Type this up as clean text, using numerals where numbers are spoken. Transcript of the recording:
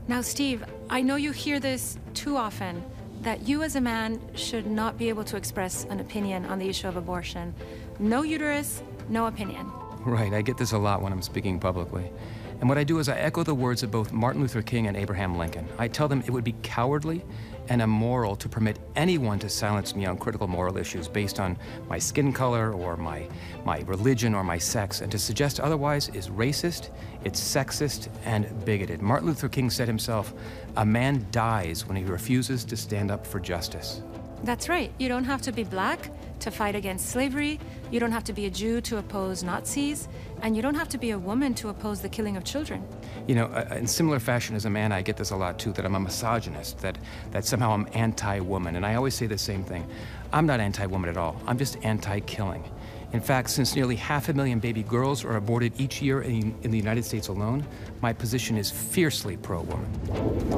Now, Steve, I know you hear this too often, that you as a man should not be able to express an opinion on the issue of abortion. No uterus, no opinion. Right, I get this a lot when I'm speaking publicly. And what I do is I echo the words of both Martin Luther King and Abraham Lincoln. I tell them it would be cowardly and immoral to permit anyone to silence me on critical moral issues based on my skin color or my religion or my sex, and to suggest otherwise is racist, it's sexist, and bigoted. Martin Luther King said himself, "A man dies when he refuses to stand up for justice." That's right. You don't have to be black to fight against slavery. You don't have to be a Jew to oppose Nazis. And you don't have to be a woman to oppose the killing of children. You know, in similar fashion as a man, I get this a lot too, that I'm a misogynist, that somehow I'm anti-woman. And I always say the same thing. I'm not anti-woman at all. I'm just anti-killing. In fact, since nearly 500,000 baby girls are aborted each year in the United States alone, my position is fiercely pro-woman.